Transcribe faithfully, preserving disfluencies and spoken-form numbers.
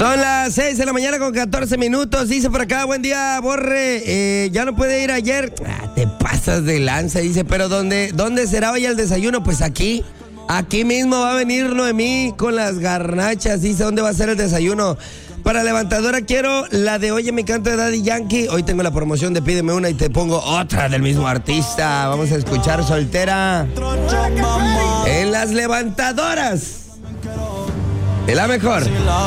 Son las seis de la mañana con catorce minutos. Dice por acá, buen día, Borre. Eh, ya no puede ir ayer. Ah, te pasas de lanza, dice. Pero ¿dónde, ¿dónde será hoy el desayuno? Pues aquí. Aquí mismo va a venir Noemí con las garnachas. Dice, ¿dónde va a ser el desayuno? Para levantadora quiero la de Oye mi canto de Daddy Yankee. Hoy tengo la promoción de Pídeme una y te pongo otra del mismo artista. Vamos a escuchar Soltera en las levantadoras. De la mejor.